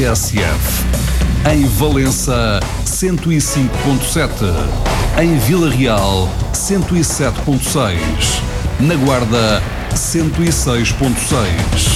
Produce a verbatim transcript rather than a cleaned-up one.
S F. Em Valença, cento e cinco ponto sete. Em Vila Real, cento e sete ponto seis. Na Guarda, cento e seis ponto seis.